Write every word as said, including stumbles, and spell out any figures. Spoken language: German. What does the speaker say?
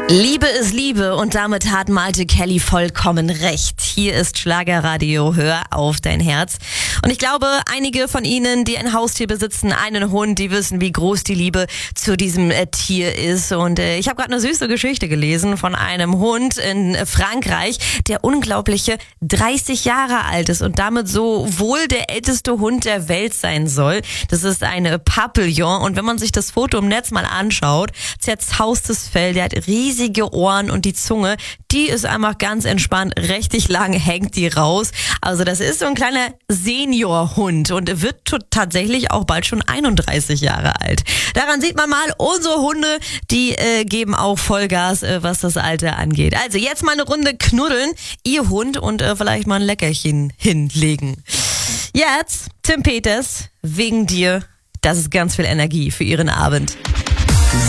Liebe ist Liebe und damit hat Malte Kelly vollkommen recht. Hier ist Schlagerradio, hör auf dein Herz. Und ich glaube, einige von Ihnen, die ein Haustier besitzen, einen Hund, die wissen, wie groß die Liebe zu diesem äh, Tier ist. Und äh, ich habe gerade eine süße Geschichte gelesen von einem Hund in äh, Frankreich, der unglaubliche dreißig Jahre alt ist und damit so wohl der älteste Hund der Welt sein soll. Das ist ein Papillon und wenn man sich das Foto im Netz mal anschaut, zerzaustes Fell, der hat riesige Ohren und die Zunge, die ist einfach ganz entspannt, richtig lang hängt die raus. Also das ist so ein kleiner Seniorhund und wird t- tatsächlich auch bald schon einunddreißig Jahre alt. Daran sieht man mal, unsere Hunde, die äh, geben auch Vollgas, äh, was das Alter angeht. Also jetzt mal eine Runde knuddeln, ihr Hund und äh, vielleicht mal ein Leckerchen hinlegen. Jetzt Tim Peters, wegen dir, das ist ganz viel Energie für Ihren Abend.